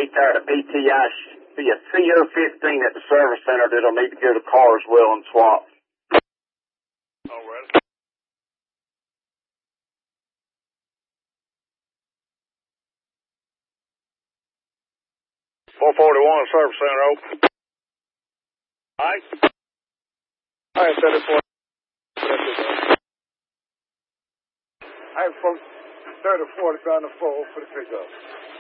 meet there at the BTI. Be a CO15 at the service center that'll need to go to Carswell and swap. All right. 441 service center open. All right. All right, 34. I have folks 30 or 40 on the phone for the pickup.